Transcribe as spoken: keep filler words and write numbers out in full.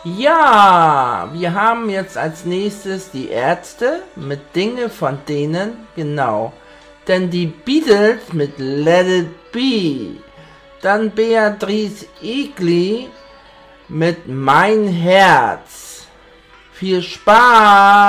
Ja, wir haben jetzt als nächstes die Ärzte mit Dinge von denen, genau. Denn die Beatles mit Let It Be. Dann Beatrice Egli mit Mein Herz. Viel Spaß!